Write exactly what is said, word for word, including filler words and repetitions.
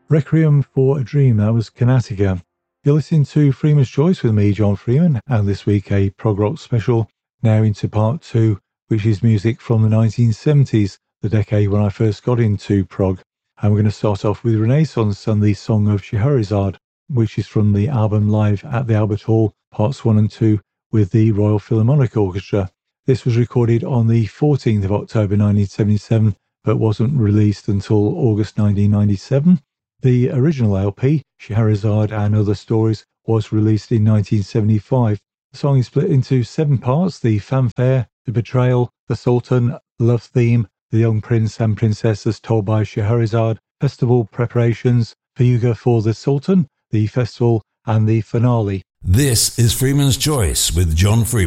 Requiem for a Dream, that was Connecticut. You're listening to Freeman's Choice with me, John Freeman, and this week a prog rock special, now into part two, which is music from the nineteen seventies, the decade when I first got into prog. And we're going to start off with Renaissance and the Song of Scheherazade, which is from the album Live at the Albert Hall, parts one and two, with the Royal Philharmonic Orchestra. This was recorded on the fourteenth of October nineteen seventy-seven, but wasn't released until August nineteen ninety-seven. The original L P, Scheherazade and Other Stories, was released in nineteen seventy-five. The song is split into seven parts: the fanfare, the betrayal, the Sultan, love theme, the young prince and princess as told by Scheherazade, festival preparations, fugue for the Sultan, the festival, and the finale. This is Freeman's Choice with John Freeman.